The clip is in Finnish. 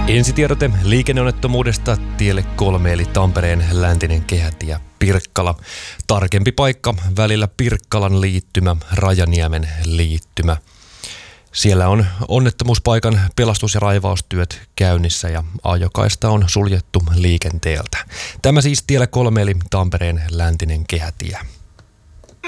Ensitiedote liikenneonnettomuudesta tielle 3 eli Tampereen läntinen kehätie Pirkkala. Tarkempi paikka välillä Pirkkalan liittymä, Rajaniemen liittymä. Siellä on onnettomuuspaikan pelastus- ja raivaustyöt käynnissä ja ajokaista on suljettu liikenteeltä. Tämä siis tielle 3 eli Tampereen läntinen kehätie.